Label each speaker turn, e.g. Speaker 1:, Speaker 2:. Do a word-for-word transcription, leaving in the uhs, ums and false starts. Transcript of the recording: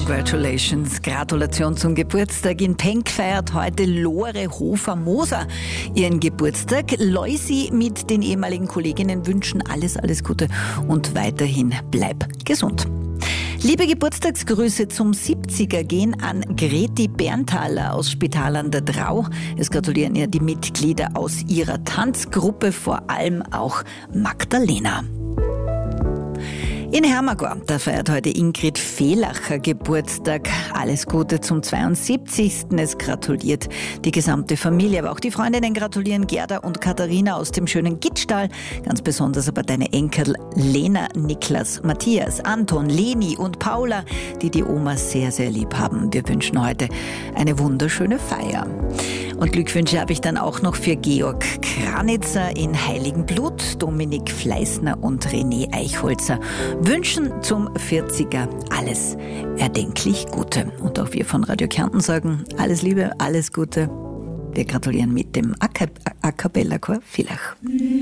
Speaker 1: Congratulations, Gratulation zum Geburtstag. In Penk feiert heute Lore Hofer-Moser ihren Geburtstag. Loisi mit den ehemaligen Kolleginnen wünschen alles, alles Gute und weiterhin bleib gesund. Liebe Geburtstagsgrüße zum siebziger gehen an Greti Berntaler aus Spital an der Drau. Es gratulieren ihr die Mitglieder aus ihrer Tanzgruppe, vor allem auch Magdalena. In Hermagor, da feiert heute Ingrid Fehlacher Geburtstag. Alles Gute zum zweiundsiebzigsten Es gratuliert die gesamte Familie, aber auch die Freundinnen gratulieren Gerda und Katharina aus dem schönen Gittstall. Ganz besonders aber deine Enkel Lena, Niklas, Matthias, Anton, Leni und Paula, die die Oma sehr, sehr lieb haben. Wir wünschen heute eine wunderschöne Feier. Und Glückwünsche habe ich dann auch noch für Georg Kranitzer in Heiligenblut, Dominik Fleißner und René Eichholzer. Wünschen zum vierziger alles erdenklich Gute. Und auch wir von Radio Kärnten sagen alles Liebe, alles Gute. Wir gratulieren mit dem A Cappella Chor Villach.